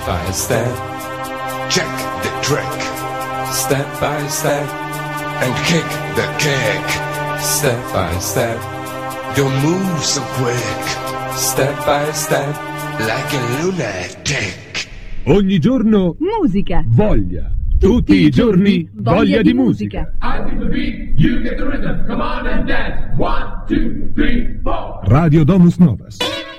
by step, check the trick. Step by step, and kick the kick. Step by step, don't move so quick. Step by step, like a lunatic. Ogni giorno musica. Voglia. Tutti i giorni voglia di musica. I feel the beat, you get the rhythm. Come on and dance. 1, 2, 3, 4. Radio Domus Novas.